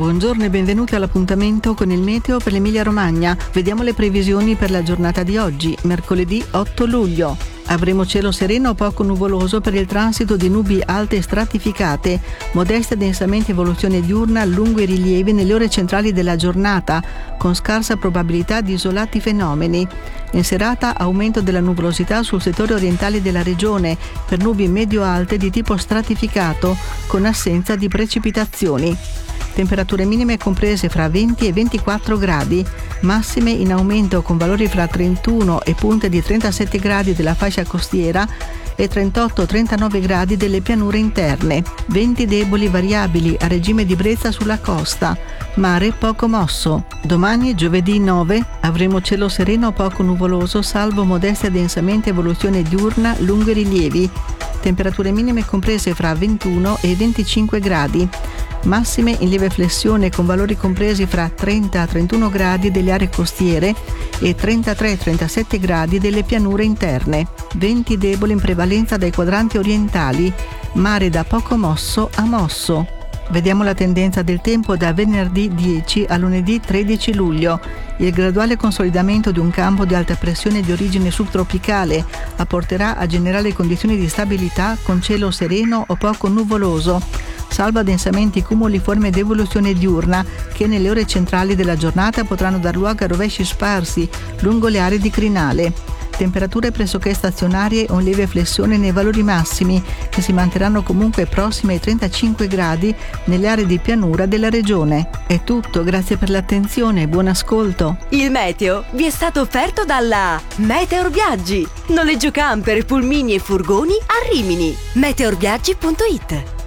Buongiorno e benvenuti all'appuntamento con il meteo per l'Emilia-Romagna. Vediamo le previsioni per la giornata di oggi, mercoledì 8 luglio. Avremo cielo sereno o poco nuvoloso per il transito di nubi alte e stratificate, modesta densamente evoluzione diurna lungo i rilievi nelle ore centrali della giornata, con scarsa probabilità di isolati fenomeni. In serata aumento della nuvolosità sul settore orientale della regione per nubi medio-alte di tipo stratificato, con assenza di precipitazioni. Temperature minime comprese fra 20 e 24 gradi, massime in aumento con valori fra 31 e punte di 37 gradi della fascia costiera e 38-39 gradi delle pianure interne. Venti deboli variabili a regime di brezza sulla costa, mare poco mosso. Domani, giovedì 9, avremo cielo sereno o poco nuvoloso, salvo modesta e densamente evoluzione diurna lungo i rilievi. Temperature minime comprese fra 21 e 25 gradi. Massime in lieve flessione con valori compresi fra 30 a 31 gradi delle aree costiere e 33-37 gradi delle pianure interne. Venti deboli in prevalenza dai quadranti orientali, mare da poco mosso a mosso. Vediamo la tendenza del tempo da venerdì 10 a lunedì 13 luglio. Il graduale consolidamento di un campo di alta pressione di origine subtropicale apporterà a generali condizioni di stabilità con cielo sereno o poco nuvoloso, salvo densamenti cumuliformi ed evoluzione diurna che nelle ore centrali della giornata potranno dar luogo a rovesci sparsi lungo le aree di crinale. Temperature pressoché stazionarie o in lieve flessione nei valori massimi, che si manterranno comunque prossime ai 35 gradi nelle aree di pianura della regione. È tutto, grazie per l'attenzione, buon ascolto. Il meteo vi è stato offerto dalla Meteor Viaggi. Noleggio camper, pulmini e furgoni a Rimini. meteorviaggi.it